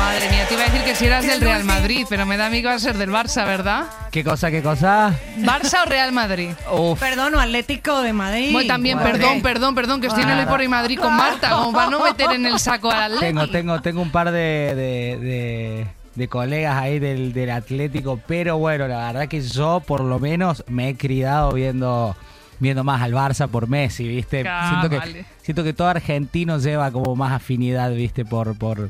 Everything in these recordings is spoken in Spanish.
Madre mía, te iba a decir que si eras del Real Madrid, pero me da amigo a ser del Barça, ¿verdad? ¿Qué cosa, qué cosa? ¿Barça o Real Madrid? Uf. Perdón, o Atlético de Madrid. Bueno, también, perdón, que estoy en el Hoy por Hoy Madrid con Marta, como para no meter en el saco al Atlético. Tengo un par de colegas ahí del Atlético, pero bueno, la verdad que yo por lo menos me he criado viendo más al Barça por Messi, ¿viste? Siento que todo argentino lleva como más afinidad, ¿viste? Por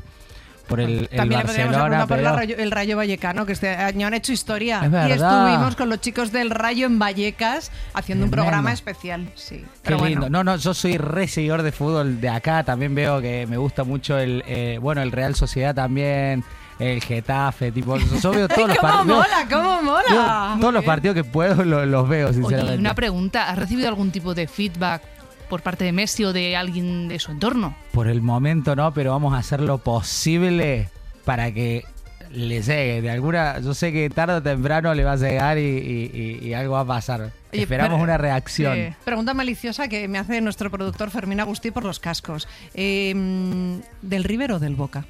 el También Barcelona. Por el Rayo Vallecano, que este año han hecho historia. Es verdad. Y estuvimos con los chicos del Rayo en Vallecas haciendo un Tremendo. programa especial. Sí. Qué lindo. No, yo soy re seguidor de fútbol de acá. También veo que me gusta mucho el Real Sociedad también. El Getafe, tipo, yo veo todos los partidos. ¡Cómo mola! Todos los partidos que puedo los veo, sinceramente. Oye, una pregunta, ¿has recibido algún tipo de feedback por parte de Messi o de alguien de su entorno? Por el momento no, pero vamos a hacer lo posible para que le llegue. Yo sé que tarde o temprano le va a llegar y algo va a pasar. Oye, Esperamos una reacción. Pregunta maliciosa que me hace nuestro productor Fermín Agustí por los cascos. ¿Del River o del Boca?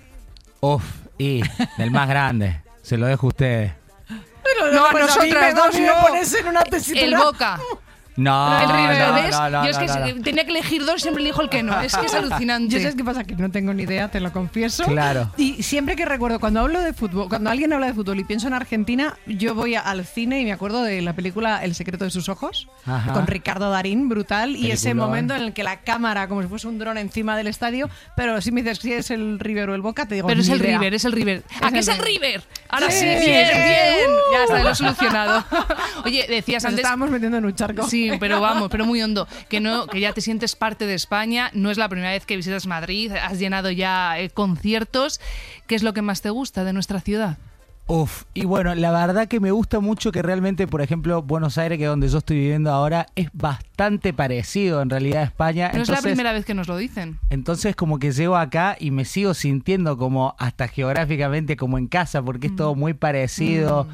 Y del más grande. Se lo dejo a ustedes. Pero no, nosotras dos no. Pones en una tesitura. El Boca. No, el River, ¿ves? no, yo es que tenía que elegir dos, siempre elijo el que no. Es que es alucinante. Yo sabes qué pasa, que no tengo ni idea, te lo confieso. Claro. Y siempre que recuerdo, cuando hablo de fútbol, cuando alguien habla de fútbol y pienso en Argentina, yo voy al cine y me acuerdo de la película El secreto de sus ojos, con Ricardo Darín, brutal, y ese momento en el que la cámara, como si fuese un dron encima del estadio, pero si me dices si es el River o el Boca, te digo, pero es el idea. River, es el River. ¿A qué es el River? Ahora sí, Sí, bien. Ya está, lo he Uh. solucionado. Oye, decías Nos antes... estábamos metiendo en un charco. Sí, pero muy hondo, que ya te sientes parte de España, no es la primera vez que visitas Madrid, has llenado ya conciertos. ¿Qué es lo que más te gusta de nuestra ciudad? Y bueno, la verdad que me gusta mucho que realmente, por ejemplo, Buenos Aires, que es donde yo estoy viviendo ahora, es bastante parecido en realidad a España. No es la primera vez que nos lo dicen. Entonces como que llego acá y me sigo sintiendo como hasta geográficamente como en casa, porque es todo muy parecido.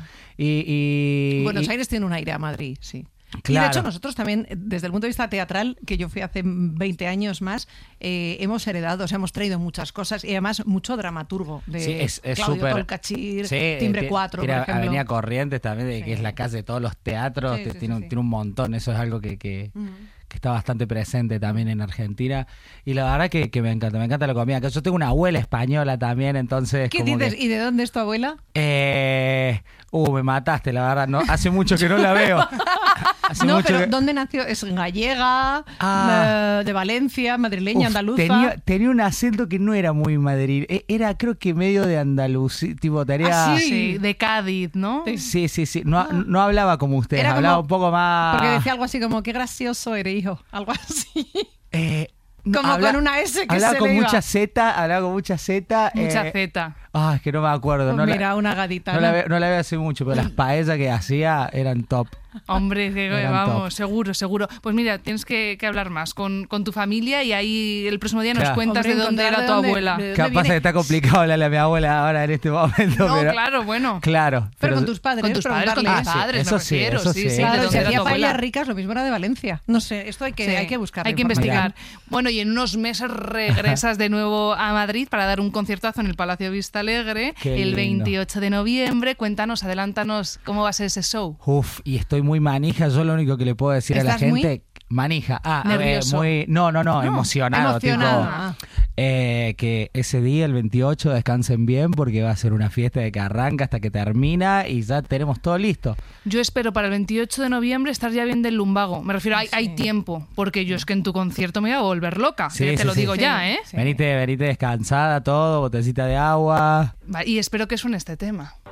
Buenos Aires tiene un aire a Madrid, sí. Claro. Y de hecho nosotros también, desde el punto de vista teatral, que yo fui hace 20 años más, hemos heredado, hemos traído muchas cosas y además mucho dramaturgo de es Claudio súper, Tolcachir, Timbre 4, por ejemplo. Avenida Corrientes también, que es la calle de todos los teatros, tiene un montón, eso es algo que está bastante presente también en Argentina, y la verdad que me encanta la comida. Yo tengo una abuela española también, entonces... ¿Qué dices? ¿Y de dónde es tu abuela? Me mataste, la verdad, no, hace mucho que no la veo. ¿Dónde nació? ¿Es gallega? ¿De Valencia? ¿Madrileña? ¿Andaluza? Tenía un acento que no era muy madrileño, era creo que medio de Andalucía, tipo tenía... Sí, de Cádiz, ¿no? Sí, no hablaba como ustedes, hablaba un poco más... Porque decía algo así como, qué gracioso eres, hijo, algo así. Con una S que hablaba se con le iba. mucha Z. Mucha Z. Es que no me acuerdo. Pues mira, una gadita. No la veo hace mucho, pero las paellas que hacía eran top. Hombre, vamos, seguro. Pues mira, tienes que hablar más con tu familia y ahí el próximo día nos cuentas de dónde era tu abuela. Capaz que está complicado hablarle a mi abuela ahora en este momento. No, pero, claro, bueno. Claro. Pero con tus padres. Con tus padres, eso sí. Claro, si hacía paellas ricas, lo mismo era de Valencia. No sé, esto hay que buscar. Hay que investigar. Bueno, y en unos meses regresas de nuevo a Madrid para dar un conciertazo en el Palacio Vista Alegre el 28 de noviembre. Cuéntanos, adelántanos cómo va a ser ese show. Y estoy muy manija. Yo lo único que le puedo decir a la gente... Manija. Nervioso. Emocionado. Tipo, que ese día, el 28, descansen bien porque va a ser una fiesta de que arranca hasta que termina y ya tenemos todo listo. Yo espero para el 28 de noviembre estar ya bien del lumbago. Me refiero, hay tiempo, porque yo es que en tu concierto me voy a volver loca. Te lo digo ya, ¿eh? Sí. Venite descansada, todo, botecita de agua. Y espero que suene este tema.